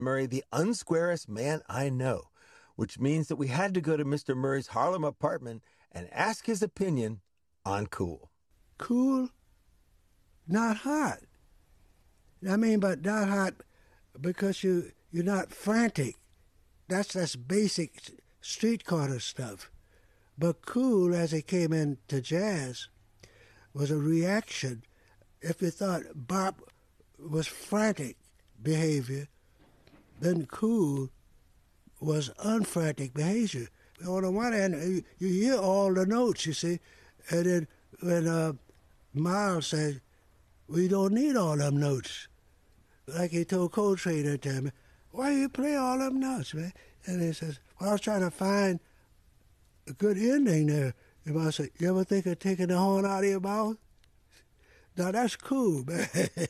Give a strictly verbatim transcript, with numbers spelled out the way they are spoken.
Murray, the unsquarest man I know, which means that we had to go to Mister Murray's Harlem apartment and ask his opinion on cool. Cool, not hot. I mean, but not hot because you, you're not frantic. That's that's basic street corner stuff. But cool, as it came into jazz, was a reaction. If you thought bop was frantic behavior, then cool was unfrantic behavior. On the one hand, you, you hear all the notes, you see, and then when uh, Miles said, we don't need all them notes. Like he told Coltrane that time, why you play all them notes, man? And he says, well, I was trying to find a good ending there. And I said, you ever think of taking the horn out of your mouth? Now, that's cool, man.